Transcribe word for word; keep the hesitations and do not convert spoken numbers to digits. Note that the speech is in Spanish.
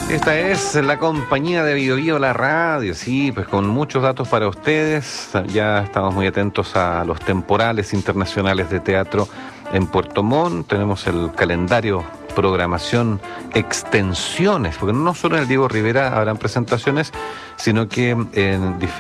Esta es la compañía de Bio Bio, la radio, sí, pues con muchos datos para ustedes. Ya estamos muy atentos a los temporales internacionales de teatro en Puerto Montt. Tenemos el calendario, programación, extensiones, porque no solo en el Diego Rivera habrán presentaciones, sino que en diferentes